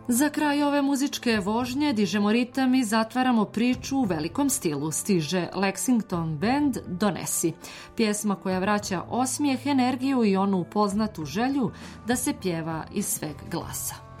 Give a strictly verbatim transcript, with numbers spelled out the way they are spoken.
Za kraj ove muzičke vožnje dižemo ritam i zatvaramo priču u velikom stilu. Stiže Lexington Band Donesi, pjesma koja vraća osmijeh, energiju i onu poznatu želju da se pjeva iz sveg glasa.